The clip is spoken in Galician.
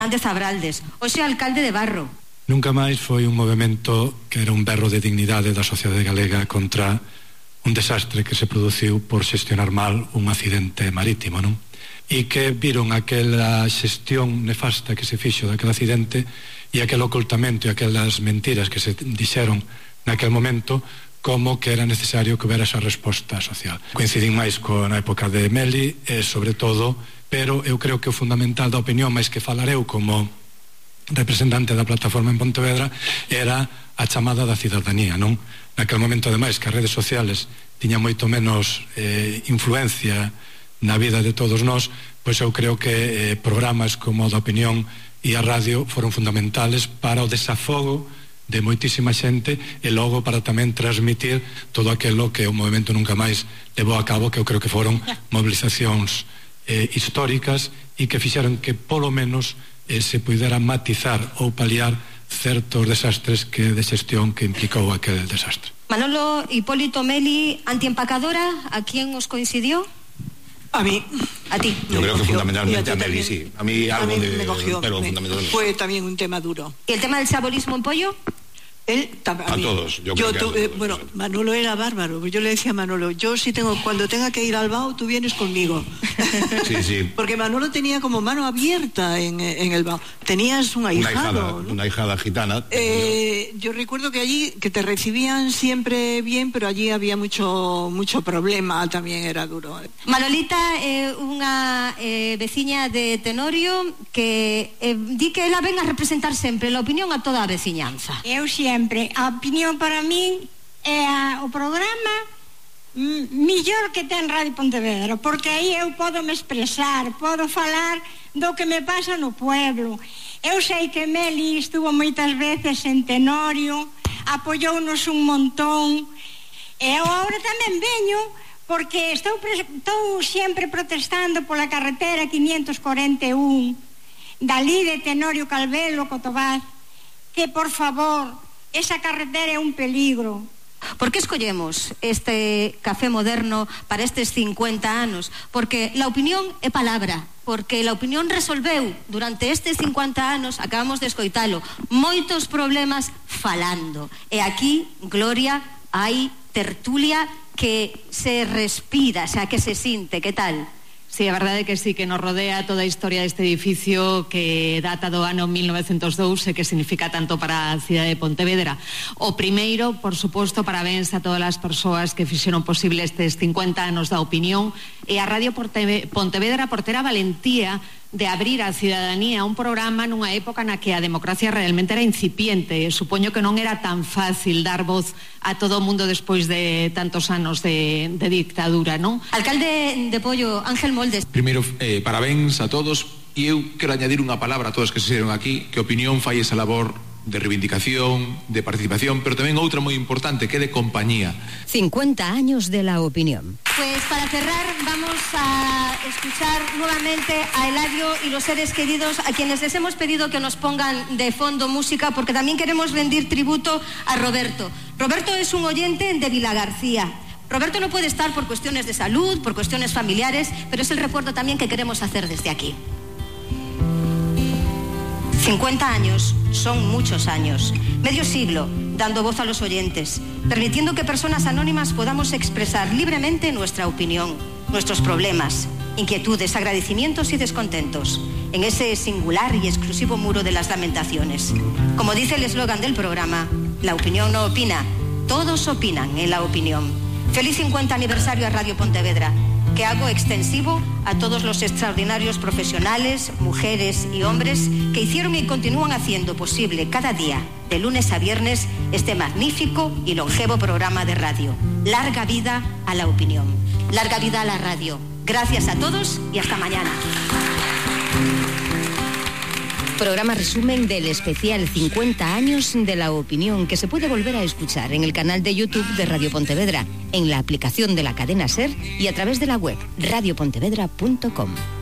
Fernández Abraldes, hoxe alcalde de Barro. Nunca máis foi un movemento que era un berro de dignidade da sociedade galega contra un desastre que se produciu por xestionar mal un accidente marítimo, non? E que viron aquela xestión nefasta que se fixo daquele accidente e aquel ocultamento e aquelas mentiras que se dixeron naquel momento como que era necesario que houbera esa resposta social. Coincidín máis na época de Meli e sobre todo, pero eu creo que o fundamental da opinión, máis que falar eu como representante da plataforma en Pontevedra, era a chamada da cidadanía, non? Naquel momento, ademais, que as redes sociales tiñan moito menos influencia na vida de todos nós, pois eu creo que programas como o da opinión e a radio foron fundamentales para o desafogo de moitísima xente e logo para tamén transmitir todo aquilo que o movemento Nunca Máis levou a cabo, que eu creo que foron movilizacións históricas e que fixeron que polo menos se pudera matizar ou paliar certos desastres que de xestión que implicou aquel desastre. Manolo Hipólito Meli, antiempacadora, ¿a quién os coincidió? A mí. A ti. Yo creo que fundamentalmente a Meli, sí. A mí algo me cogió, pero fundamentalmente. Fue también un tema duro. ¿Y el tema del chabolismo en Pollo? Él a mí, todos, yo creo que a todos, bueno, Manolo era bárbaro. Yo le decía a Manolo, cuando tenga que ir al BAO, tú vienes conmigo. Sí. Porque Manolo tenía como mano abierta en el BAO. Tenías un ahijado, una hijada gitana. Yo recuerdo que allí que te recibían siempre bien, pero allí había mucho problema, también era duro. Manolita é unha veciña de Tenorio que di que ela ven a representar sempre a opinión a toda a veciñanza. Eu sempre, a opinión para min é o programa millor que ten Radio Pontevedra, porque aí eu podo me expresar, podo falar do que me pasa no pueblo. Eu sei que Meli estuvo moitas veces en Tenorio, apoyounos un montón, e eu agora tamén veño porque estou sempre protestando pola carretera 541 dali de Tenorio Calvelo, Cotobaz, que por favor, esa carretera é un peligro. ¿Por qué escollemos este café moderno para estes 50 anos? Porque la opinión é palabra, porque la opinión resolveu durante estes 50 anos, acabamos de escoitalo, moitos problemas falando. E aquí, Gloria, hai tertulia que se respira, o sea, que se sinte, que tal? Sí, a verdade é que sí, que nos rodea toda a historia deste edificio que data do ano 1902 e que significa tanto para a cidade de Pontevedra. O primeiro, por suposto, parabéns a todas as persoas que fixeron posible estes 50 anos da opinión e a Radio Pontevedra por ter a valentía de abrir á cidadanía un programa nunha época na que a democracia realmente era incipiente. Supoño que non era tan fácil dar voz a todo o mundo despois de tantos anos de dictadura, non? Alcalde de Pollo, Ángel Moldes. Primeiro, parabéns a todos, e eu quero añadir unha palabra a todos que se xeron aquí, que a opinión fai esa labor de reivindicación, de participación, pero tamén outra moi importante, que é de compañía. 50 años de la opinión. Pues para cerrar vamos a escuchar nuevamente a Eladio y los seres queridos, a quienes les hemos pedido que nos pongan de fondo música, porque también queremos rendir tributo a Roberto. Roberto es un oyente de Vilagarcía. Roberto no puede estar por cuestiones de salud, por cuestiones familiares, pero es el recuerdo también que queremos hacer desde aquí. 50 años son muchos años, medio siglo dando voz a los oyentes, permitiendo que personas anónimas podamos expresar libremente nuestra opinión, nuestros problemas, inquietudes, agradecimientos y descontentos, en ese singular y exclusivo muro de las lamentaciones. Como dice el eslogan del programa, la opinión no opina, todos opinan en la opinión. Feliz 50 aniversario a Radio Pontevedra, que hago extensivo a todos los extraordinarios profesionales, mujeres y hombres que hicieron y continúan haciendo posible cada día, de lunes a viernes, este magnífico y longevo programa de radio. Larga vida a la opinión, larga vida a la radio. Gracias a todos y hasta mañana. Programa resumen del especial 50 años de la opinión, que se puede volver a escuchar en el canal de YouTube de Radio Pontevedra, en la aplicación de la cadena SER y a través de la web radiopontevedra.com.